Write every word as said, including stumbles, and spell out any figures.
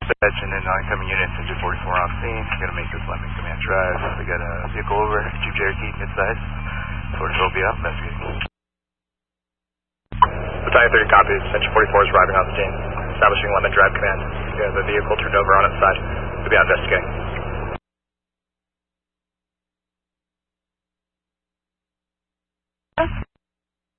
Dispatch and then oncoming units, engine forty-four on scene. Gonna make this Lemon Command Drive. We got a vehicle over, Jeep Cherokee, midsize. forty-four will be out, investigating. Battalion thirty copies, engine forty-four is arriving on the scene. Establishing Lemon Drive command. We have a vehicle turned over on its side. We'll be out investigating.